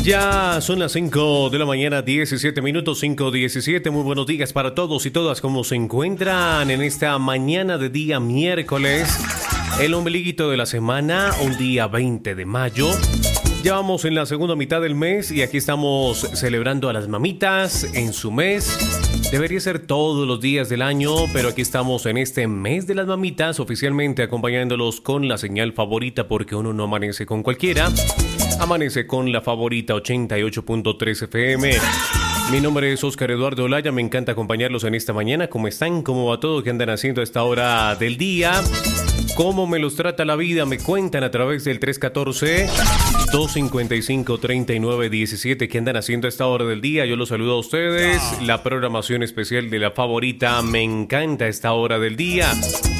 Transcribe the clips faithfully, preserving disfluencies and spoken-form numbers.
Ya son las cinco de la mañana, diecisiete minutos, cinco diecisiete. Muy buenos días para todos y todas. ¿Cómo se encuentran en esta mañana de día miércoles? El ombliguito de la semana, un día veinte de mayo. Ya vamos en la segunda mitad del mes y aquí estamos celebrando a las mamitas en su mes. Debería ser todos los días del año, pero aquí estamos en este mes de las mamitas, oficialmente acompañándolos con la señal favorita, porque uno no amanece con cualquiera. Amanece con la favorita ochenta y ocho punto tres F M. Mi nombre es Oscar Eduardo Olaya, me encanta acompañarlos en esta mañana. ¿Cómo están? ¿Cómo va todo? ¿Qué andan haciendo a esta hora del día? ¿Cómo me los trata la vida? Me cuentan a través del tres uno cuatro, dos cinco cinco, tres nueve uno siete. ¿Qué andan haciendo a esta hora del día? Yo los saludo a ustedes. La programación especial de la favorita me encanta a esta hora del día.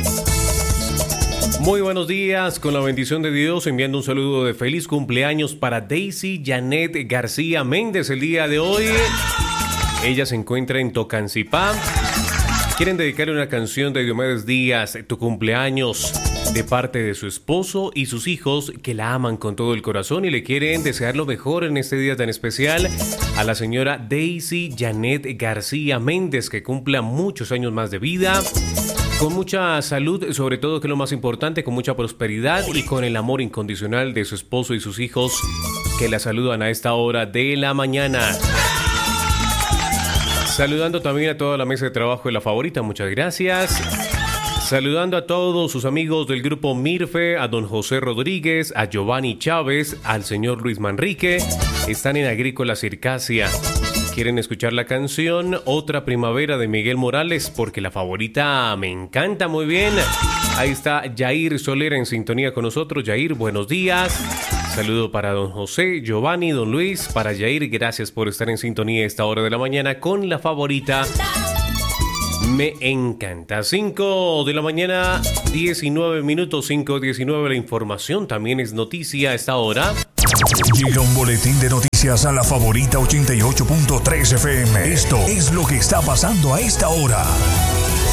Muy buenos días, con la bendición de Dios, enviando un saludo de feliz cumpleaños para Daisy Janet García Méndez el día de hoy. Ella se encuentra en Tocancipá. Quieren dedicarle una canción de Diomedes Díaz, tu cumpleaños, de parte de su esposo y sus hijos que la aman con todo el corazón y le quieren desear lo mejor en este día tan especial a la señora Daisy Janet García Méndez, que cumpla muchos años más de vida, con mucha salud, sobre todo, que es lo más importante, con mucha prosperidad y con el amor incondicional de su esposo y sus hijos que la saludan a esta hora de la mañana. Saludando también a toda la mesa de trabajo de la favorita, muchas gracias. Saludando a todos sus amigos del grupo Mirfe, a don José Rodríguez, a Giovanni Chávez, al señor Luis Manrique. Están en Agrícola Circasia. ¿Quieren escuchar la canción Otra Primavera de Miguel Morales? Porque la favorita me encanta. Muy bien. Ahí está Yair Soler en sintonía con nosotros. Yair, buenos días. Saludo para don José, Giovanni, don Luis, para Yair. Gracias por estar en sintonía a esta hora de la mañana con la favorita. Me encanta. cinco de la mañana, diecinueve minutos, cinco diecinueve. La información también es noticia a esta hora. Llega un boletín de noticias a la favorita ochenta y ocho punto tres F M. Esto es lo que está pasando a esta hora.